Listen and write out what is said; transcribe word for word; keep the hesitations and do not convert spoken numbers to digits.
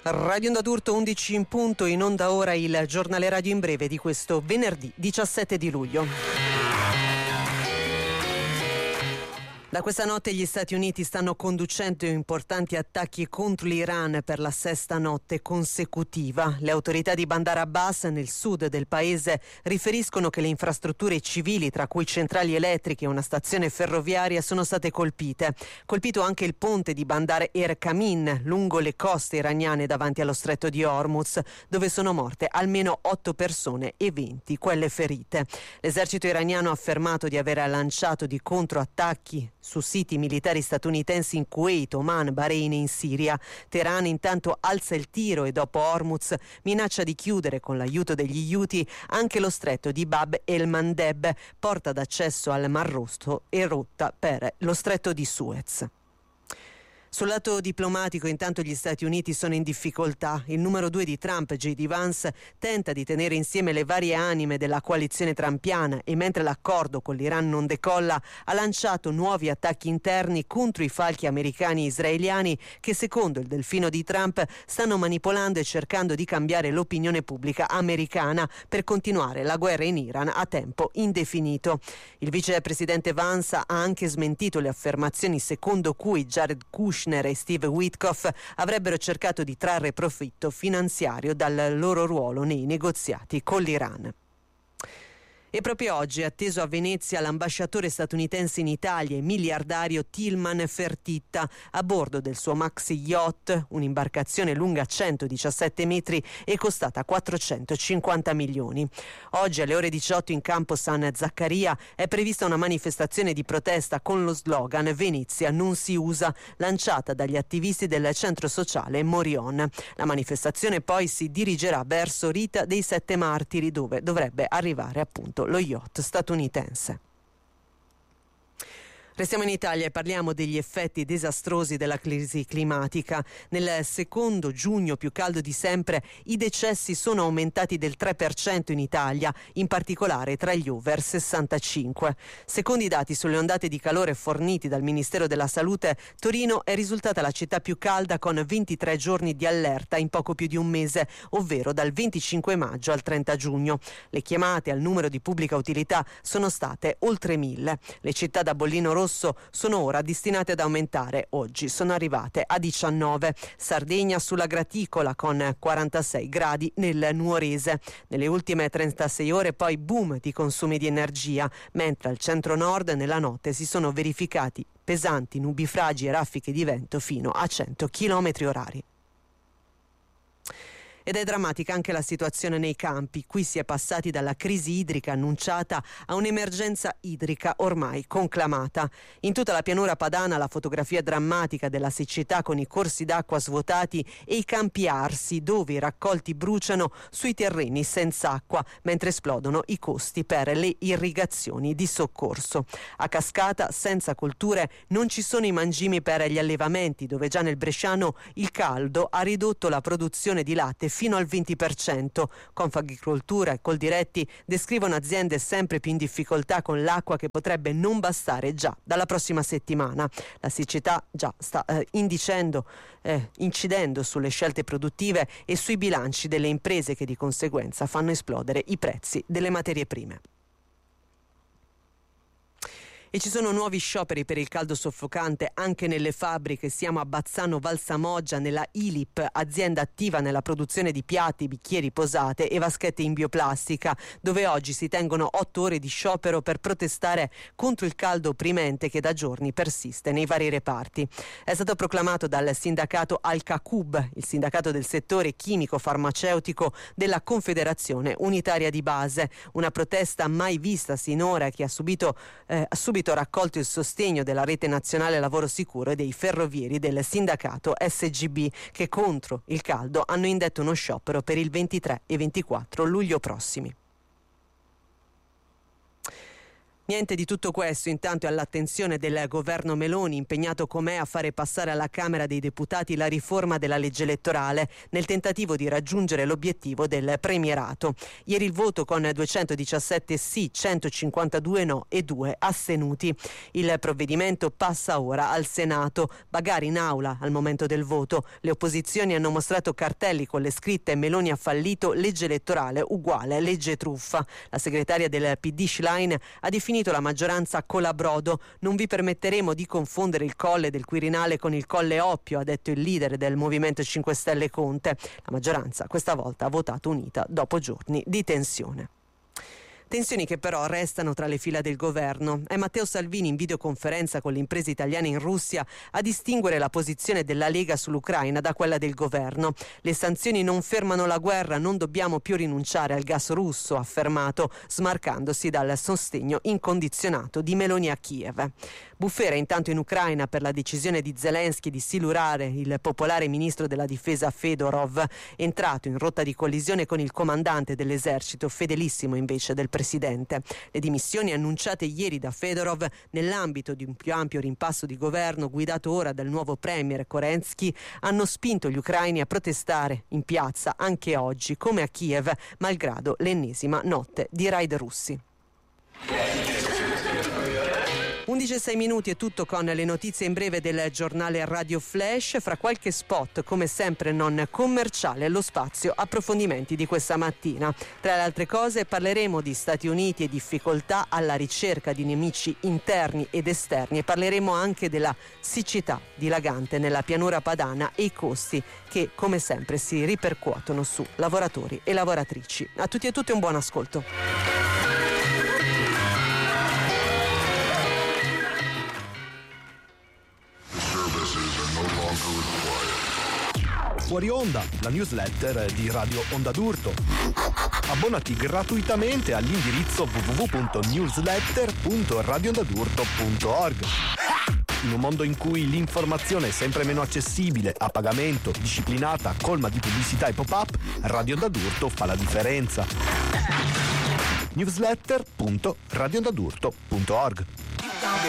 Radio Onda d'Urto undici in punto, in onda ora il giornale radio in breve di questo venerdì diciassette di luglio. Da questa notte gli Stati Uniti stanno conducendo importanti attacchi contro l'Iran per la sesta notte consecutiva. Le autorità di Bandar Abbas, nel sud del paese, riferiscono che le infrastrutture civili, tra cui centrali elettriche e una stazione ferroviaria, sono state colpite. Colpito anche il ponte di Bandar Erkamin, lungo le coste iraniane davanti allo stretto di Hormuz, dove sono morte almeno otto persone e venti quelle ferite. L'esercito iraniano ha affermato di aver lanciato di controattacchi su siti militari statunitensi in Kuwait, Oman, Bahrain e in Siria. Teheran intanto alza il tiro e dopo Hormuz minaccia di chiudere con l'aiuto degli Houthi anche lo stretto di Bab el-Mandeb, porta d'accesso al Mar Rosso e rotta per lo stretto di Suez. Sul lato diplomatico, intanto, gli Stati Uniti sono in difficoltà. Il numero due di Trump, J D Vance, tenta di tenere insieme le varie anime della coalizione trumpiana e mentre l'accordo con l'Iran non decolla, ha lanciato nuovi attacchi interni contro i falchi americani e israeliani che, secondo il delfino di Trump, stanno manipolando e cercando di cambiare l'opinione pubblica americana per continuare la guerra in Iran a tempo indefinito. Il vicepresidente Vance ha anche smentito le affermazioni secondo cui Jared Kushner e Steve Witkoff avrebbero cercato di trarre profitto finanziario dal loro ruolo nei negoziati con l'Iran. E proprio oggi è atteso a Venezia l'ambasciatore statunitense in Italia e miliardario Tilman Fertitta a bordo del suo maxi yacht, un'imbarcazione lunga centodiciassette metri e costata quattrocentocinquanta milioni. Oggi alle ore diciotto in campo San Zaccaria è prevista una manifestazione di protesta con lo slogan "Venezia non si usa", lanciata dagli attivisti del centro sociale Morion. La manifestazione poi si dirigerà verso Rita dei Sette Martiri, dove dovrebbe arrivare appunto lo yacht statunitense. Restiamo in Italia e parliamo degli effetti disastrosi della crisi climatica. Nel secondo giugno più caldo di sempre i decessi sono aumentati del tre per cento in Italia, in particolare tra gli over sessantacinque. Secondo i dati sulle ondate di calore forniti dal Ministero della Salute, Torino è risultata la città più calda con ventitré giorni di allerta in poco più di un mese, ovvero dal venticinque maggio al trenta giugno. Le chiamate al numero di pubblica utilità sono state oltre mille. Le città da bollino rosso sono ora destinate ad aumentare. Oggi sono arrivate a diciannove. Sardegna sulla graticola con quarantasei gradi nel Nuorese. Nelle ultime trentasei ore poi boom di consumi di energia, mentre al centro-nord nella notte si sono verificati pesanti nubifragi e raffiche di vento fino a cento chilometri orari. Ed è drammatica anche la situazione nei campi. Qui si è passati dalla crisi idrica annunciata a un'emergenza idrica ormai conclamata. In tutta la pianura padana la fotografia drammatica della siccità con i corsi d'acqua svuotati e i campi arsi dove i raccolti bruciano sui terreni senza acqua mentre esplodono i costi per le irrigazioni di soccorso. A Cascata, senza colture, non ci sono i mangimi per gli allevamenti, dove già nel Bresciano il caldo ha ridotto la produzione di latte fino al venti per cento. Confagricoltura e Coldiretti descrivono aziende sempre più in difficoltà con l'acqua che potrebbe non bastare già dalla prossima settimana. La siccità già sta eh, indicendo, eh, incidendo sulle scelte produttive e sui bilanci delle imprese che di conseguenza fanno esplodere i prezzi delle materie prime. E ci sono nuovi scioperi per il caldo soffocante anche nelle fabbriche. Siamo a Bazzano Valsamoggia, nella I L I P, azienda attiva nella produzione di piatti, bicchieri, posate e vaschette in bioplastica, dove oggi si tengono otto ore di sciopero per protestare contro il caldo opprimente che da giorni persiste nei vari reparti. È stato proclamato dal sindacato Alcacub, il sindacato del settore chimico-farmaceutico della Confederazione Unitaria di Base, una protesta mai vista sinora che ha subito, eh, ha subito raccolto il sostegno della Rete Nazionale Lavoro Sicuro e dei ferrovieri del sindacato S G B, che contro il caldo hanno indetto uno sciopero per il ventitré e ventiquattro luglio prossimi. Niente di tutto questo, intanto è all'attenzione del governo Meloni, impegnato com'è a fare passare alla Camera dei Deputati la riforma della legge elettorale nel tentativo di raggiungere l'obiettivo del premierato. Ieri il voto con duecentodiciassette sì, centocinquantadue no e due astenuti. Il provvedimento passa ora al Senato, magari in aula al momento del voto. Le opposizioni hanno mostrato cartelli con le scritte "Meloni ha fallito, legge elettorale uguale legge truffa". La segretaria del P D Schlein ha definito la maggioranza colabrodo. "Non vi permetteremo di confondere il colle del Quirinale con il colle Oppio", ha detto il leader del Movimento cinque Stelle Conte. La maggioranza questa volta ha votato unita dopo giorni di tensione. Tensioni che però restano tra le fila del governo. È Matteo Salvini in videoconferenza con le imprese italiane in Russia a distinguere la posizione della Lega sull'Ucraina da quella del governo. "Le sanzioni non fermano la guerra, non dobbiamo più rinunciare al gas russo", ha affermato, smarcandosi dal sostegno incondizionato di Meloni a Kiev. Bufera intanto in Ucraina per la decisione di Zelensky di silurare il popolare ministro della difesa Fedorov, entrato in rotta di collisione con il comandante dell'esercito, fedelissimo invece del presidente. Le dimissioni annunciate ieri da Fedorov nell'ambito di un più ampio rimpasso di governo guidato ora dal nuovo premier Kerensky hanno spinto gli ucraini a protestare in piazza anche oggi, come a Kiev, malgrado l'ennesima notte di raid russi. undici e sei minuti è tutto con le notizie in breve del giornale Radio Flash. Fra qualche spot, come sempre non commerciale, lo spazio approfondimenti di questa mattina. Tra le altre cose parleremo di Stati Uniti e difficoltà alla ricerca di nemici interni ed esterni e parleremo anche della siccità dilagante nella pianura padana e i costi che come sempre si ripercuotono su lavoratori e lavoratrici. A tutti e tutte un buon ascolto. Fuori onda, la newsletter di Radio Onda d'Urto. Abbonati gratuitamente all'indirizzo w w w punto newsletter punto radio onda d'urto punto org. In un mondo in cui l'informazione è sempre meno accessibile, a pagamento, disciplinata, colma di pubblicità e pop-up, Radio Onda d'Urto fa la differenza. newsletter punto radio onda d'urto punto org.